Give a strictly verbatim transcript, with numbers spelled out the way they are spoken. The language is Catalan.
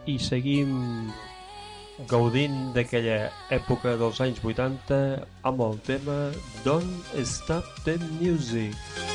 i seguim gaudint d'aquella època dels anys vuitanta amb el tema Don't Stop the Music.